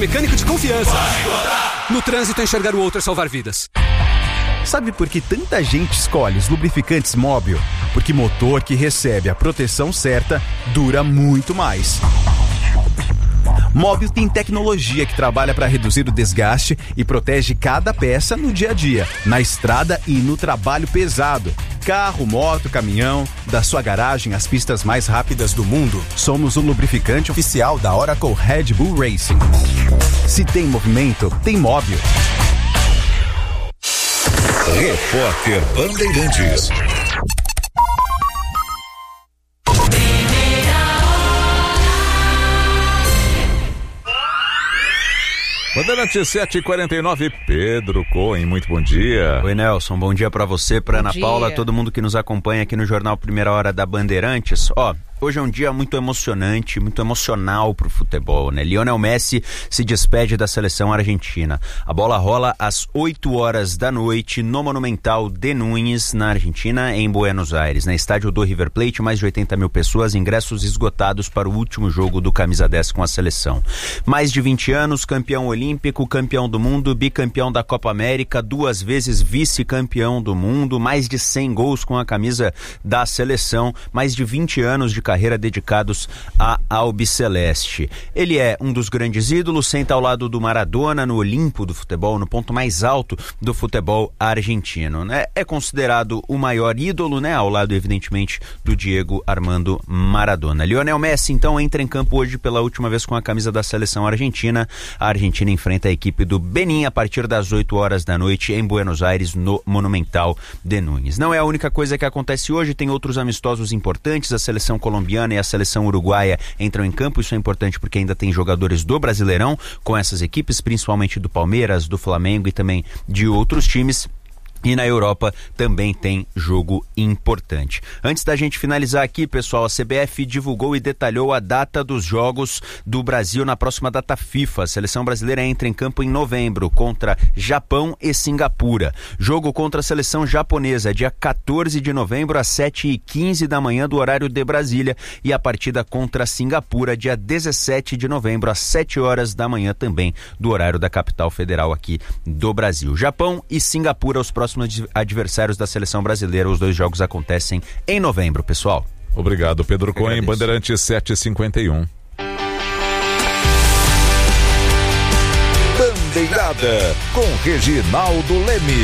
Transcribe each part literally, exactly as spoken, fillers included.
Mecânico de confiança. No trânsito, enxergar o outro é salvar vidas. Sabe por que tanta gente escolhe os lubrificantes Móbil? Porque motor que recebe a proteção certa dura muito mais. Móbil tem tecnologia que trabalha para reduzir o desgaste e protege cada peça no dia a dia, na estrada e no trabalho pesado. Carro, moto, caminhão, da sua garagem às pistas mais rápidas do mundo. Somos o lubrificante oficial da Oracle Red Bull Racing. Se tem movimento, tem Móbil. Repórter Bandeirantes. Bandeirantes sete e quarenta e nove, Pedro Cohen, muito bom dia. Oi, Nelson, bom dia pra você, pra Bom Ana dia. Paula, todo mundo que nos acompanha aqui no Jornal Primeira Hora da Bandeirantes. Ó, hoje é um dia muito emocionante, muito emocional pro futebol, né? Lionel Messi se despede da seleção argentina. A bola rola às oito horas da noite no Monumental de Núñez, na Argentina, em Buenos Aires. Na estádio do River Plate, mais de oitenta mil pessoas, ingressos esgotados para o último jogo do Camisa dez com a seleção. Mais de vinte anos, campeão olímpico, campeão do mundo, bicampeão da Copa América, duas vezes vice-campeão do mundo, mais de cem gols com a camisa da seleção, mais de vinte anos de carreira dedicados à Albiceleste. Ele é um dos grandes ídolos, senta ao lado do Maradona no Olimpo do futebol, no ponto mais alto do futebol argentino, né? É considerado o maior ídolo, né? Ao lado, evidentemente, do Diego Armando Maradona. Lionel Messi, então, entra em campo hoje pela última vez com a camisa da seleção argentina. A Argentina enfrenta a equipe do Benin a partir das oito horas da noite em Buenos Aires, no Monumental de Núñez. Não é a única coisa que acontece hoje, tem outros amistosos importantes. A seleção colombiana e a seleção uruguaia entram em campo. Isso é importante porque ainda tem jogadores do Brasileirão com essas equipes, principalmente do Palmeiras, do Flamengo e também de outros times. E na Europa também tem jogo importante. Antes da gente finalizar aqui, pessoal, a C B F divulgou e detalhou a data dos jogos do Brasil na próxima data FIFA. A seleção brasileira entra em campo em novembro contra Japão e Singapura. Jogo contra a seleção japonesa, dia quatorze de novembro, às sete e quinze da manhã do horário de Brasília. E a partida contra Singapura, dia dezessete de novembro, às sete horas da manhã também do horário da capital federal aqui do Brasil. Japão e Singapura, os próximos adversários da seleção brasileira. Os dois jogos acontecem em novembro, pessoal. Obrigado, Pedro Cohen. Bandeirantes sete e cinquenta e um. Bandeirada com Reginaldo Leme.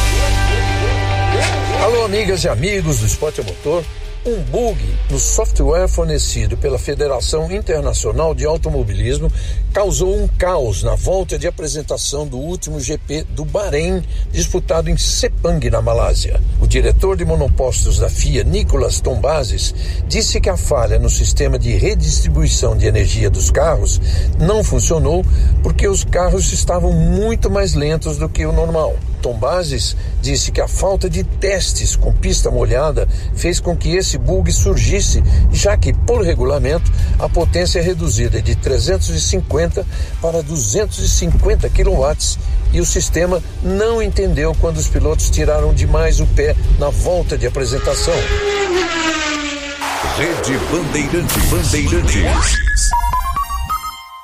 Alô, amigas e amigos do Esporte a Motor. Um bug no software fornecido pela Federação Internacional de Automobilismo causou um caos na volta de apresentação do último G P do Bahrein, disputado em Sepang, na Malásia. O diretor de monopostos da F I A, Nicolas Tombazis, disse que a falha no sistema de redistribuição de energia dos carros não funcionou porque os carros estavam muito mais lentos do que o normal. Tombazis disse que a falta de testes com pista molhada fez com que esse bug surgisse, já que, por regulamento, a potência é reduzida de trezentos e cinquenta para duzentos e cinquenta quilowatts e o sistema não entendeu quando os pilotos tiraram demais o pé na volta de apresentação. Rede Bandeirante Bandeirantes.